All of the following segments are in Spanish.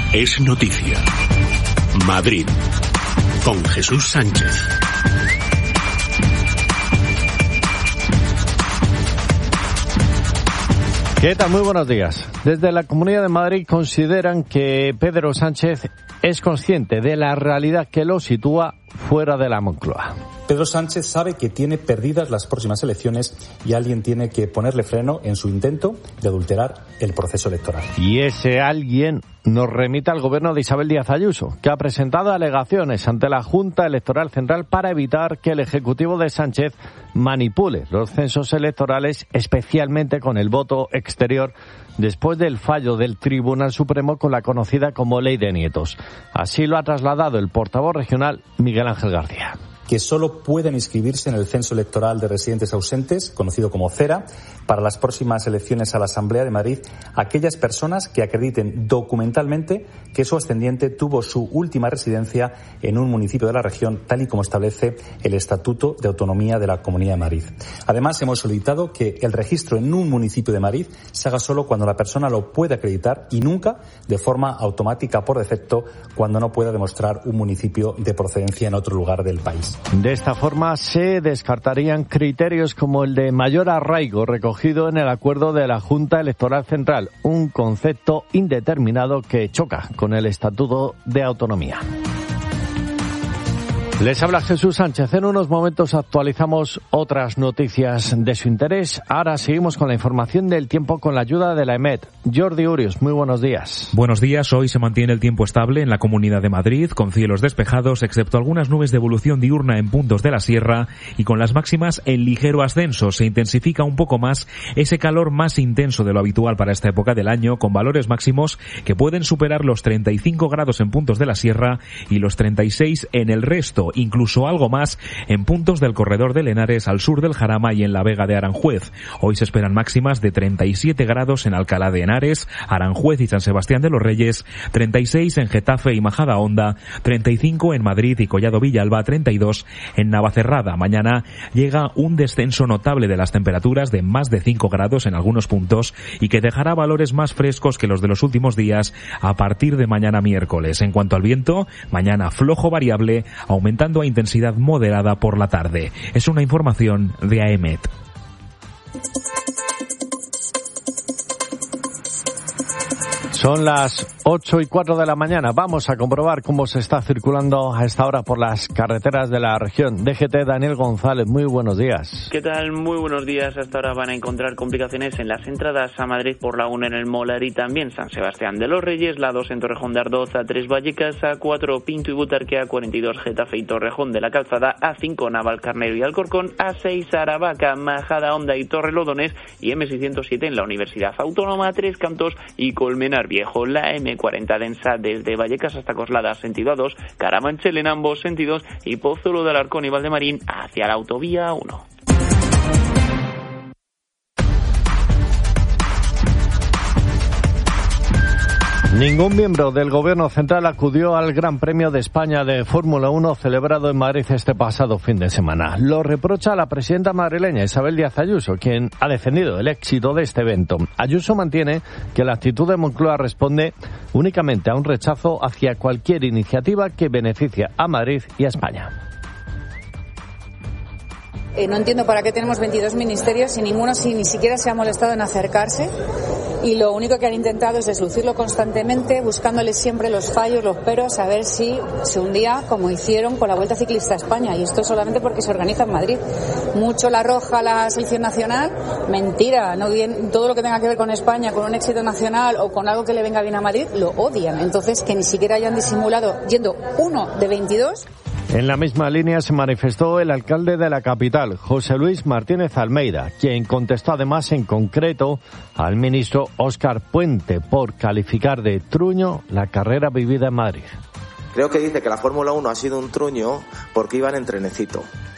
Es noticia. Madrid, con Jesús Sánchez. ¿Qué tal? Muy buenos días. Desde la Comunidad de Madrid consideran que Pedro Sánchez es consciente de la realidad que lo sitúa fuera de la Moncloa. Pedro Sánchez sabe que tiene perdidas las próximas elecciones y alguien tiene que ponerle freno en su intento de adulterar el proceso electoral. Y ese alguien nos remite al gobierno de Isabel Díaz Ayuso, que ha presentado alegaciones ante la Junta Electoral Central para evitar que el Ejecutivo de Sánchez manipule los censos electorales, especialmente con el voto exterior, después del fallo del Tribunal Supremo con la conocida como Ley de Nietos. Así lo ha trasladado el portavoz regional Miguel Ángel García. Que solo pueden inscribirse en el censo electoral de residentes ausentes, conocido como CERA, para las próximas elecciones a la Asamblea de Madrid, aquellas personas que acrediten documentalmente que su ascendiente tuvo su última residencia en un municipio de la región, tal y como establece el Estatuto de Autonomía de la Comunidad de Madrid. Además, hemos solicitado que el registro en un municipio de Madrid se haga solo cuando la persona lo puede acreditar y nunca de forma automática por defecto cuando no pueda demostrar un municipio de procedencia en otro lugar del país. De esta forma se descartarían criterios como el de mayor arraigo recogido en el acuerdo de la Junta Electoral Central, un concepto indeterminado que choca con el Estatuto de Autonomía. Les habla Jesús Sánchez. En unos momentos actualizamos otras noticias de su interés. Ahora seguimos con la información del tiempo con la ayuda de la EMET. Jordi Urios, muy buenos días. Buenos días. Hoy se mantiene el tiempo estable en la Comunidad de Madrid, con cielos despejados, excepto algunas nubes de evolución diurna en puntos de la sierra y con las máximas en ligero ascenso. Se intensifica un poco más ese calor más intenso de lo habitual para esta época del año, con valores máximos que pueden superar los 35 grados en puntos de la sierra y los 36 en el resto, incluso algo más en puntos del corredor de Henares, al sur del Jarama y en la Vega de Aranjuez. Hoy se esperan máximas de 37 grados en Alcalá de Henares, Aranjuez y San Sebastián de los Reyes, 36 en Getafe y Majadahonda, 35 en Madrid y Collado Villalba, 32 en Navacerrada. Mañana llega un descenso notable de las temperaturas de más de 5 grados en algunos puntos y que dejará valores más frescos que los de los últimos días a partir de mañana miércoles. En cuanto al viento, mañana flojo variable, aumentando a intensidad moderada por la tarde. Es una información de AEMET. Son las 8:04 de la mañana. Vamos a comprobar cómo se está circulando a esta hora por las carreteras de la región. DGT, Daniel González, muy buenos días. ¿Qué tal? Muy buenos días. Hasta ahora van a encontrar complicaciones en las entradas a Madrid por la 1 en el Molar y también San Sebastián de los Reyes, la 2 en Torrejón de Ardoz, A3 Vallecas, A4 Pinto y Butarque, A42 Getafe y Torrejón de la Calzada, A5 Navalcarnero y Alcorcón, A6 Aravaca, Majadahonda y Torrelodones y M607 en la Universidad Autónoma, Tres Cantos y Colmenar Viejo. La M40 densa desde Vallecas hasta Coslada, sentido A2, Carabanchel en ambos sentidos y Pozuelo de Alarcón y Valdemarín hacia la autovía 1. Ningún miembro del Gobierno Central acudió al Gran Premio de España de Fórmula 1 celebrado en Madrid este pasado fin de semana. Lo reprocha la presidenta madrileña Isabel Díaz Ayuso, quien ha defendido el éxito de este evento. Ayuso mantiene que la actitud de Moncloa responde únicamente a un rechazo hacia cualquier iniciativa que beneficie a Madrid y a España. No entiendo para qué tenemos 22 ministerios si ninguno ni siquiera se ha molestado en acercarse, y lo único que han intentado es deslucirlo constantemente, buscándole siempre los fallos, los peros, a ver si se hundía como hicieron con la Vuelta Ciclista a España, y esto solamente porque se organiza en Madrid. Mucho la roja la selección nacional, mentira, no bien, todo lo que tenga que ver con España, con un éxito nacional o con algo que le venga bien a Madrid, lo odian. Entonces, que ni siquiera hayan disimulado yendo uno de 22. En la misma línea se manifestó el alcalde de la capital, José Luis Martínez Almeida, quien contestó además en concreto al ministro Óscar Puente por calificar de truño la carrera vivida en Madrid. Creo que dice que la Fórmula 1 ha sido un truño porque iban en trenecito.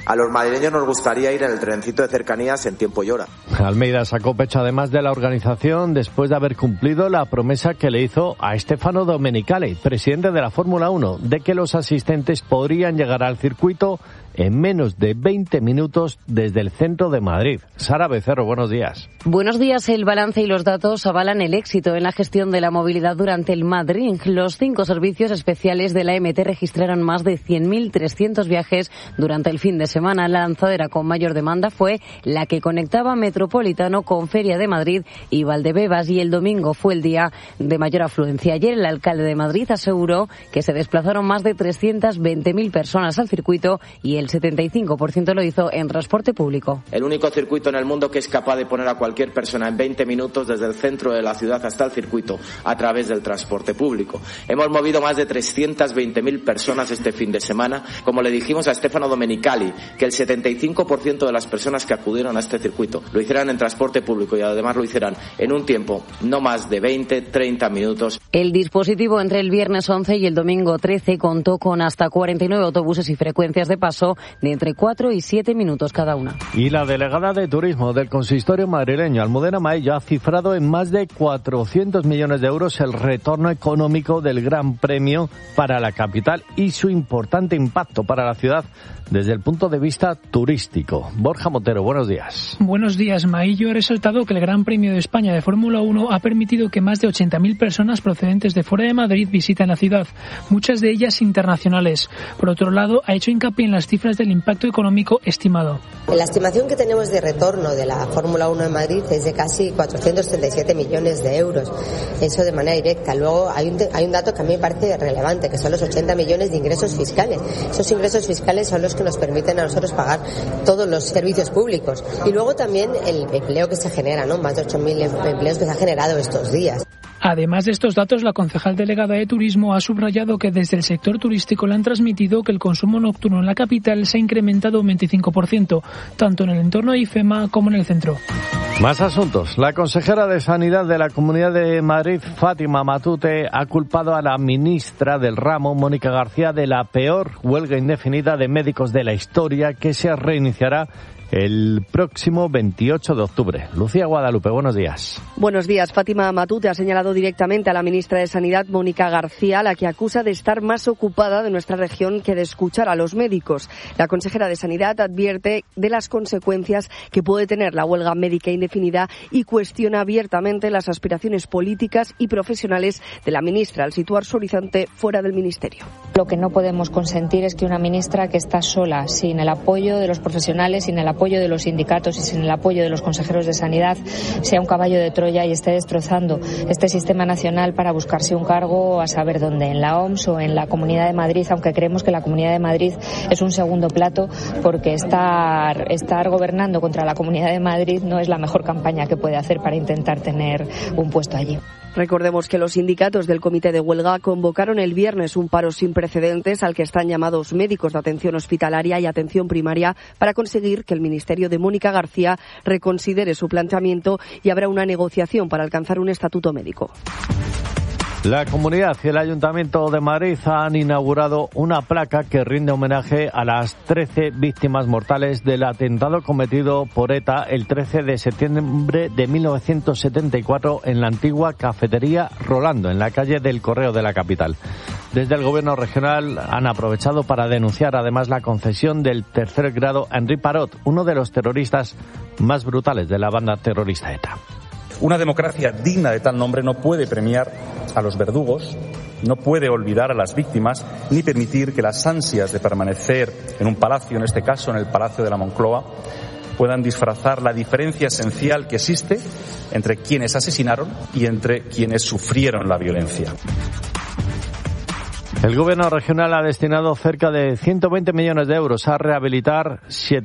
A los madrileños nos gustaría ir en el trencito de cercanías en tiempo y hora. Almeida sacó pecho además de la organización después de haber cumplido la promesa que le hizo a Stefano Domenicali, presidente de la Fórmula 1, de que los asistentes podrían llegar al circuito en menos de 20 minutos desde el centro de Madrid. Sara Becerro, buenos días. Buenos días. El balance y los datos avalan el éxito en la gestión de la movilidad durante el Madrid. Los 5 servicios especiales de la MT registraron más de 100.300 viajes durante el fin de semana. La lanzadera con mayor demanda fue la que conectaba Metropolitano con Feria de Madrid y Valdebebas, y el domingo fue el día de mayor afluencia. Ayer el alcalde de Madrid aseguró que se desplazaron más de 320.000 personas al circuito y el 75% lo hizo en transporte público. El único circuito en el mundo que es capaz de poner a cualquier persona en 20 minutos desde el centro de la ciudad hasta el circuito a través del transporte público. Hemos movido más de 320.000 personas este fin de semana. Como le dijimos a Stefano Domenicali, que el 75% de las personas que acudieron a este circuito lo hicieran en transporte público y además lo hicieran en un tiempo no más de 20-30 minutos. El dispositivo entre el viernes 11 y el domingo 13 contó con hasta 49 autobuses y frecuencias de paso de entre 4 y 7 minutos cada una. Y la delegada de Turismo del consistorio madrileño, Almudena Maillo, ha cifrado en más de 400 millones de euros el retorno económico del Gran Premio para la capital y su importante impacto para la ciudad desde el punto de vista turístico. Borja Montero, buenos días. Buenos días. Maillo ha resaltado que el Gran Premio de España de Fórmula 1 ha permitido que más de 80.000 personas procedentes de fuera de Madrid visiten la ciudad, muchas de ellas internacionales. Por otro lado, ha hecho hincapié en las cifras del impacto económico estimado. La estimación que tenemos de retorno de la Fórmula 1 en Madrid es de casi 437 millones de euros. Eso de manera directa. Luego hay un dato que a mí me parece relevante, que son los 80 millones de ingresos fiscales. Esos ingresos fiscales son los que nos permiten a nosotros pagar todos los servicios públicos. Y luego también el empleo que se genera, ¿no? Más de 8.000 empleos que se han generado estos días. Además de estos datos, la concejal delegada de Turismo ha subrayado que desde el sector turístico le han transmitido que el consumo nocturno en la capital se ha incrementado un 25%, tanto en el entorno de IFEMA como en el centro. Más asuntos. La consejera de Sanidad de la Comunidad de Madrid, Fátima Matute, ha culpado a la ministra del ramo, Mónica García, de la peor huelga indefinida de médicos de la historia, que se reiniciará el próximo 28 de octubre. Lucía Guadalupe, buenos días. Buenos días. Fátima Matute ha señalado directamente a la ministra de Sanidad, Mónica García, a la que acusa de estar más ocupada de nuestra región que de escuchar a los médicos. La consejera de Sanidad advierte de las consecuencias que puede tener la huelga médica indefinida y cuestiona abiertamente las aspiraciones políticas y profesionales de la ministra al situar su horizonte fuera del ministerio. Lo que no podemos consentir es que una ministra que está sola, sin el apoyo de los profesionales, sin el apoyo de los sindicatos y sin el apoyo de los consejeros de Sanidad, sea un caballo de Troya y esté destrozando este sistema nacional para buscarse un cargo a saber dónde, en la OMS o en la Comunidad de Madrid, aunque creemos que la Comunidad de Madrid es un segundo plato, porque estar gobernando contra la Comunidad de Madrid no es la mejor campaña que puede hacer para intentar tener un puesto allí. Recordemos que los sindicatos del Comité de Huelga convocaron el viernes un paro sin precedentes al que están llamados médicos de atención hospitalaria y atención primaria para conseguir que el Ministerio de Mónica García reconsidere su planteamiento y habrá una negociación para alcanzar un estatuto médico. La Comunidad y el Ayuntamiento de Madrid han inaugurado una placa que rinde homenaje a las 13 víctimas mortales del atentado cometido por ETA el 13 de septiembre de 1974 en la antigua cafetería Rolando, en la calle del Correo de la capital. Desde el Gobierno regional han aprovechado para denunciar además la concesión del tercer grado a Henri Parot, uno de los terroristas más brutales de la banda terrorista ETA. Una democracia digna de tal nombre no puede premiar a los verdugos, no puede olvidar a las víctimas, ni permitir que las ansias de permanecer en un palacio, en este caso en el Palacio de la Moncloa, puedan disfrazar la diferencia esencial que existe entre quienes asesinaron y entre quienes sufrieron la violencia. El Gobierno regional ha destinado cerca de 120 millones de euros a rehabilitar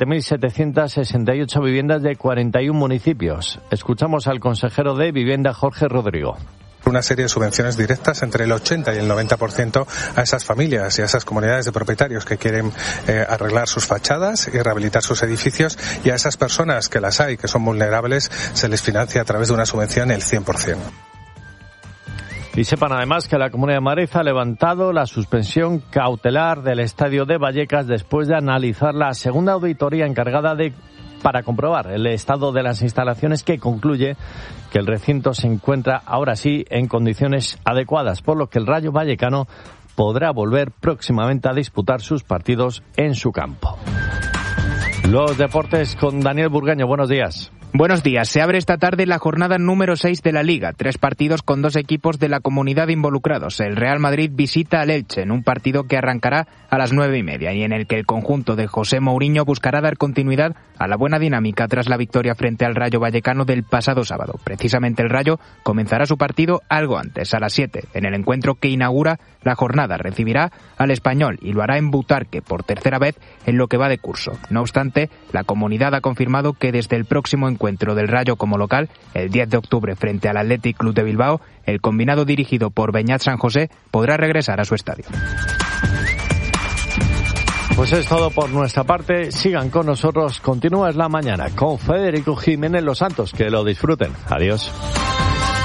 7.768 viviendas de 41 municipios. Escuchamos al consejero de Vivienda, Jorge Rodrigo. Una serie de subvenciones directas entre el 80 y el 90% a esas familias y a esas comunidades de propietarios que quieren arreglar sus fachadas y rehabilitar sus edificios, y a esas personas que las hay, que son vulnerables, se les financia a través de una subvención el 100%. Y sepan además que la Comunidad de Madrid ha levantado la suspensión cautelar del estadio de Vallecas después de analizar la segunda auditoría encargada para comprobar el estado de las instalaciones, que concluye que el recinto se encuentra ahora sí en condiciones adecuadas, por lo que el Rayo Vallecano podrá volver próximamente a disputar sus partidos en su campo. Los deportes con Daniel Burgueño. Buenos días. Buenos días. Se abre esta tarde la jornada número 6 de la Liga. 3 partidos con 2 equipos de la Comunidad involucrados. El Real Madrid visita al Elche en un partido que arrancará a las 9:30 y en el que el conjunto de José Mourinho buscará dar continuidad a la buena dinámica tras la victoria frente al Rayo Vallecano del pasado sábado. Precisamente el Rayo comenzará su partido algo antes, a las 7, en el encuentro que inaugura la jornada. Recibirá al Español y lo hará en Butarque por tercera vez en lo que va de curso. No obstante, la Comunidad ha confirmado que desde el próximo encuentro del Rayo como local, el 10 de octubre frente al Athletic Club de Bilbao, el combinado dirigido por Beñat San José podrá regresar a su estadio. Pues es todo por nuestra parte. Sigan con nosotros. Continúa Es la Mañana con Federico Jiménez Los Santos. Que lo disfruten. Adiós.